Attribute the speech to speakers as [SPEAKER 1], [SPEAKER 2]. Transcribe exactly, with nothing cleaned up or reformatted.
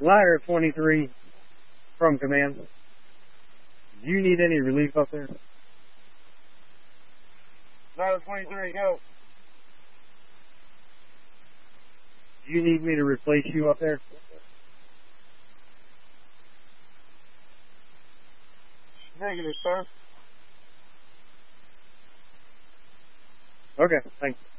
[SPEAKER 1] Liar twenty-three from command. Do you need any relief up there?
[SPEAKER 2] Liar twenty-three, go.
[SPEAKER 1] Do you need me to replace you up there?
[SPEAKER 2] Negative, sir.
[SPEAKER 1] Okay, thanks.